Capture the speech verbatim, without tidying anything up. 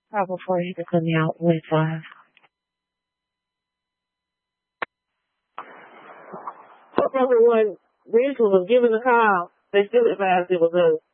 Call before he could put me out with five. Everyone, Rachel was given a call. They still advised it was us.